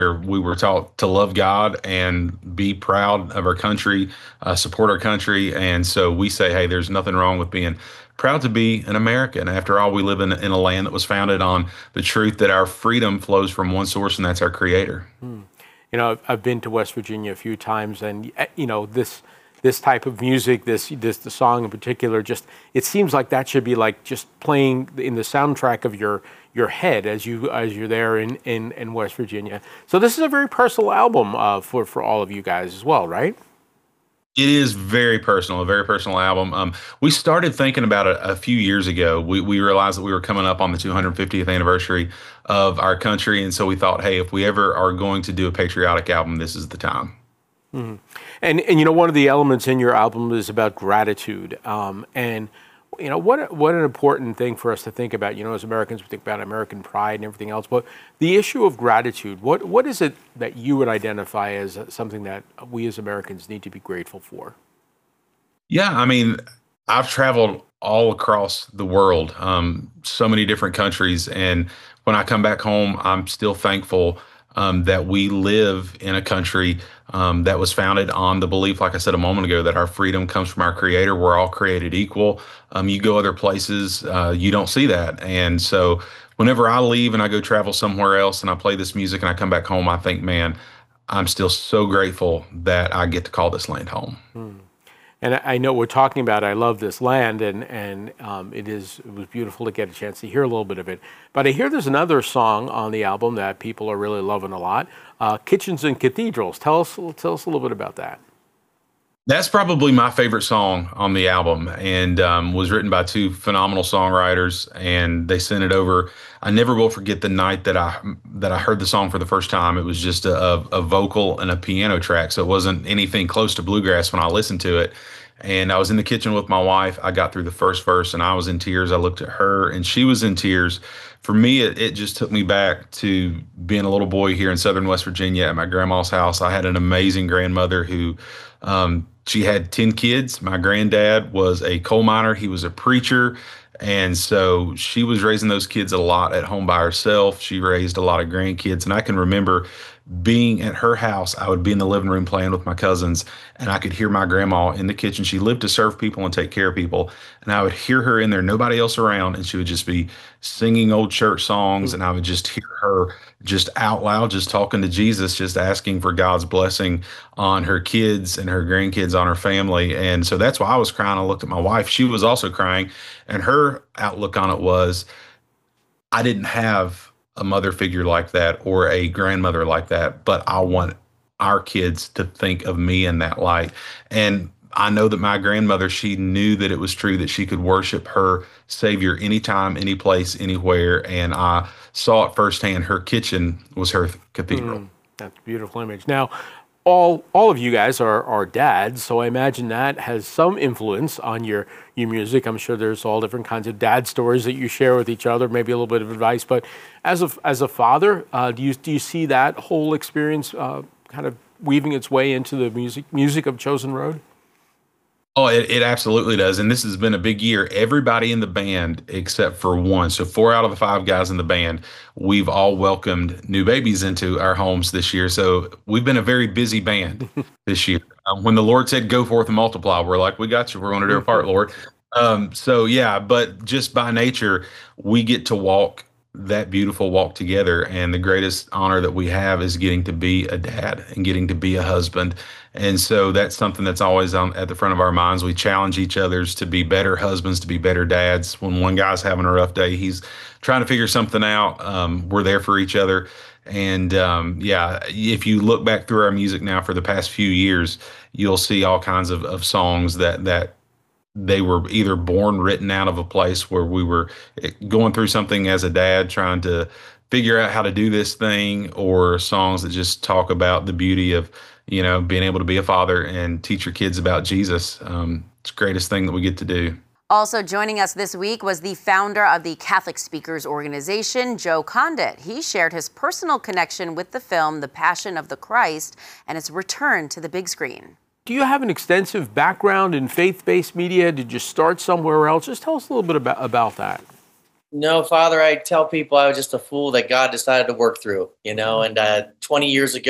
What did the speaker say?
We were taught to love God and be proud of our country, support our country. And so we say, hey, there's nothing wrong with being proud to be an American. After all, we live in a land that was founded on the truth that our freedom flows from one source, and that's our Creator. You know, I've been to West Virginia a few times, and you know, this type of music, the song in particular, just it seems like that should be like just playing in the soundtrack of your head as you're there in West Virginia. So this is a very personal album for all of you guys as well, right? It is very personal, a very personal album. We started thinking about it a few years ago. We realized that we were coming up on the 250th anniversary of our country, and so we thought, hey, if we ever are going to do a patriotic album, this is the time. Mhm. And you know, one of the elements in your album is about gratitude. And you know, what an important thing for us to think about. You know, as Americans, we think about American pride and everything else, but the issue of gratitude. What is it that you would identify as something that we as Americans need to be grateful for? Yeah, I mean, I've traveled all across the world, so many different countries, and when I come back home, I'm still thankful that we live in a country that was founded on the belief, like I said a moment ago, that our freedom comes from our Creator. We're all created equal. You go other places, you don't see that, and so whenever I leave and I go travel somewhere else and I play this music and I come back home, I think, man, I'm still so grateful that I get to call this land home. And I know we're talking about I love this land, and it was beautiful to get a chance to hear a little bit of it. But I hear there's another song on the album that people are really loving a lot, "Kitchens and Cathedrals." Tell us a little bit about that. That's probably my favorite song on the album, and was written by two phenomenal songwriters. And they sent it over. I never will forget the night that I heard the song for the first time. It was just a vocal and a piano track, so it wasn't anything close to bluegrass when I listened to it. And I was in the kitchen with my wife. I got through the first verse, and I was in tears. I looked at her, and she was in tears. For me, it just took me back to being a little boy here in southern West Virginia at my grandma's house. I had an amazing grandmother who she had 10 kids. My granddad was a coal miner. He was a preacher. And so she was raising those kids a lot at home by herself. She raised a lot of grandkids. And I can remember being at her house. I would be in the living room playing with my cousins, and I could hear my grandma in the kitchen. She lived to serve people and take care of people. And I would hear her in there, nobody else around, and she would just be singing old church songs. And I would just hear her just out loud, just talking to Jesus, just asking for God's blessing on her kids and her grandkids, on her family. And so that's why I was crying. I looked at my wife. She was also crying. And her outlook on it was, I didn't have a mother figure like that or a grandmother like that, but I want our kids to think of me in that light. And I know that my grandmother, she knew that it was true that she could worship her Savior anytime, any place, anywhere. And I saw it firsthand. Her kitchen was her cathedral. That's a beautiful image. Now, all of you guys are dads, so I imagine that has some influence on your music. I'm sure there's all different kinds of dad stories that you share with each other, maybe a little bit of advice. But as a father, do you see that whole experience kind of weaving its way into the music of Chosen Road? Oh, it absolutely does. And this has been a big year. Everybody in the band, except for one, so four out of the five guys in the band, we've all welcomed new babies into our homes this year. So we've been a very busy band this year. When the Lord said, go forth and multiply, we're like, we got you. We're going to do our part, Lord. So yeah, but just by nature, we get to walk that beautiful walk together. And the greatest honor that we have is getting to be a dad and getting to be a husband. And so that's something that's always at the front of our minds. We challenge each other's to be better husbands, to be better dads. When one guy's having a rough day, he's trying to figure something out. We're there for each other. And yeah, if you look back through our music now for the past few years, you'll see all kinds of songs that they were either born written out of a place where we were going through something as a dad, trying to figure out how to do this thing, or songs that just talk about the beauty of, being able to be a father and teach your kids about Jesus. It's the greatest thing that we get to do. Also joining us this week was the founder of the Catholic Speakers Organization, Joe Condit. He shared his personal connection with the film The Passion of the Christ and its return to the big screen. Do you have an extensive background in faith-based media? Did you start somewhere else? Just tell us a little bit about that. No, Father, I tell people I was just a fool that God decided to work through, and 20 years ago,